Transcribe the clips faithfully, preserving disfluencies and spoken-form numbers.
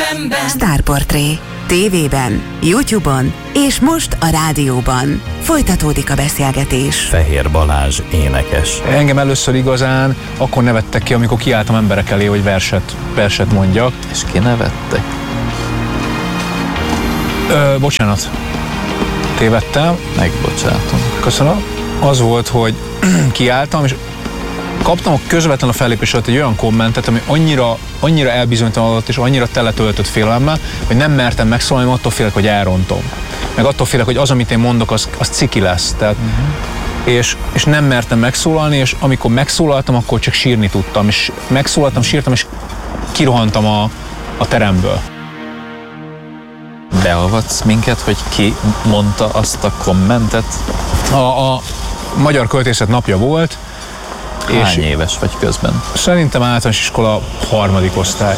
efemben. Sztárportré. Tévében, YouTube-on és most a rádióban. Folytatódik a beszélgetés. Fehér Balázs énekes. Engem először igazán akkor nevettek ki, amikor kiálltam emberek elé, hogy verset, verset mondjak. És ki nevettek? Ö, bocsánat. Tévedtem. Megbocsátom. Köszönöm. Az volt, hogy kiálltam, és kaptam a közvetlen a fellépés alatt egy olyan kommentet, ami annyira, annyira elbizonytalanodott és annyira teletöltött félelemmel, hogy nem mertem megszólalni, attól félek, hogy elrontom. Meg attól félek, hogy az, amit én mondok, az, az ciki lesz. Tehát, uh-huh. és, és nem mertem megszólalni, és amikor megszólaltam, akkor csak sírni tudtam. És megszólaltam, sírtam, és kirohantam a, a teremből. Beavatsz minket, hogy ki mondta azt a kommentet? A, a Magyar Költészet napja volt. Hány és éves vagy közben? Szerintem általános iskola harmadik osztály.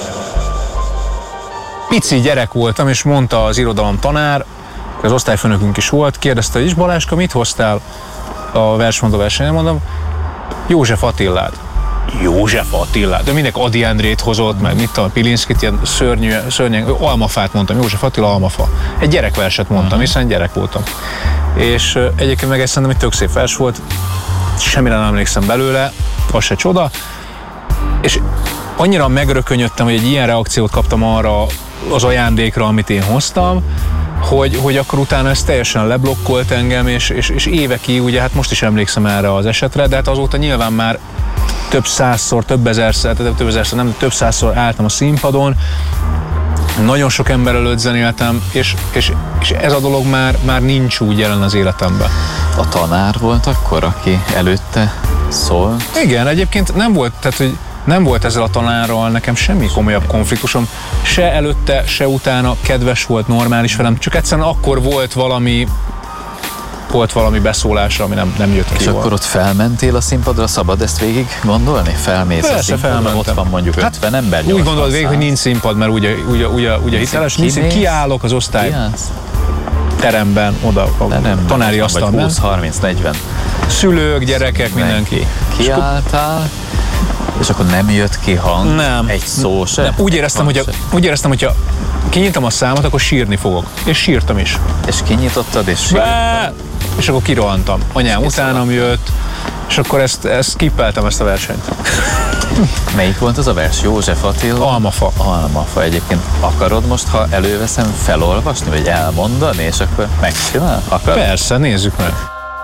Pici gyerek voltam, és mondta az irodalom tanár, az osztályfőnökünk is volt, kérdezte, hogy is Balázska, mit hoztál a versmondó versenyen? Mondom, József Attilát. József Attilát? De mindenki Ady Endrét hozott, meg mit tudom, Pilinszkit, ilyen szörnyű, szörnyen, almafát mondtam, József Attila almafa. Egy gyerekverset mondtam, uh-huh. hiszen gyerek voltam. És uh, egyébként meg ezt szerintem egy tök szép vers volt, semmire nem emlékszem belőle, az se csoda, és annyira megrökönyödtem, hogy egy ilyen reakciót kaptam arra az ajándékra, amit én hoztam, hogy, hogy akkor utána ez teljesen leblokkolt engem, és, és, és évekig, ugye hát most is emlékszem erre az esetre, de hát azóta nyilván már több százszor, több ezerszer, több ezerszer, nem, több százszor álltam a színpadon, nagyon sok ember előtt zenéltem, és, és, és ez a dolog már, már nincs úgy jelen az életemben. A tanár volt akkor, aki előtte szólt? Igen, egyébként nem volt, tehát, hogy nem volt ezzel a tanárral nekem semmi komolyabb konfliktusom, se előtte, se utána, kedves volt, normális velem, csak egyszerűen akkor volt valami, volt valami beszólásra, ami nem, nem jött ki. És jól. akkor ott felmentél a színpadra, szabad ezt végig gondolni? Felmész Persze, a színpadra, felmentem. Ott van mondjuk hát, ötven ember, úgy gondolod végig, hogy nincs színpad, mert ugye, ugye, ugye, ugye hiteles, nincs színpad, kiállok az osztály Kiállsz? teremben, oda a Teremben, tanári asztalban. húsz, harminc, negyven Szülők, gyerekek, mindenki. Kiálltál, és akkor nem jött ki hang, nem, egy szó se? Nem. Úgy éreztem, hogy úgy éreztem, hogyha kinyitom a számot, akkor sírni fogok. És sírtam is. És kinyitottad, és sírtad? És akkor kirohantam. Anyám utánam jött, és akkor ezt, ezt skippeltem, ezt a versenyt. Melyik volt az a vers? József Attila? Almafa. Almafa. Egyébként akarod most, ha előveszem, felolvasni, vagy elmondani, és akkor megcsinál? Akarod? Persze, nézzük meg.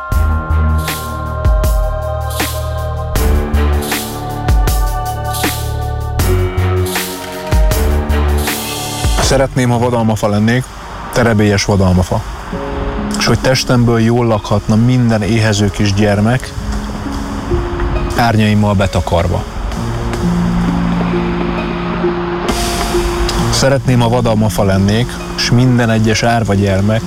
Szeretném, ha vadalmafa lennék, terebélyes vadalmafa. És hogy testemből jól lakhatna minden éhező kis gyermek, árnyaimmal betakarva. Szeretném, ha vadalmafa lennék, és minden egyes árva gyermek,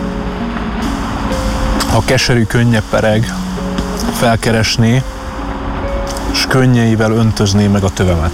ha keserű könnye pereg, felkeresné, és könnyeivel öntözné meg a tövemet.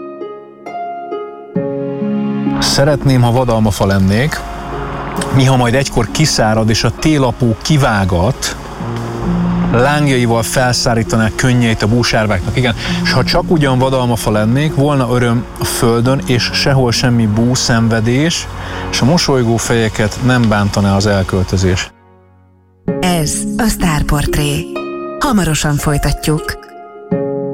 Szeretném, ha vadalmafa lennék, miha majd egykor kiszárad, és a télapó kivágat, lángjaival felszárítanák könnyeit a búsárváknak. Igen, és ha csak ugyan vadalmafa lennék, volna öröm a földön, és sehol semmi bú, szenvedés, és a mosolygó fejeket nem bántaná az elköltözés. Ez a Sztárportré. Hamarosan folytatjuk.